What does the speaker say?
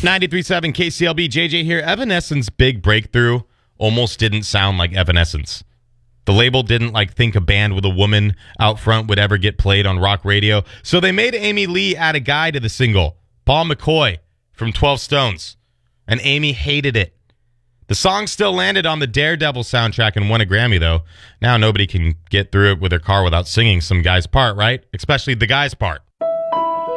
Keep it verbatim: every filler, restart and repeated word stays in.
ninety-three point seven K C L B, J J here. Evanescence's big breakthrough almost didn't sound like Evanescence. The label didn't like think a band with a woman out front would ever get played on rock radio, so they made Amy Lee add a guy to the single, Paul McCoy from twelve Stones, and Amy hated it. The song still landed on the Daredevil soundtrack and won a Grammy, though. Now nobody can get through it with their car without singing some guy's part, right? Especially the guy's part.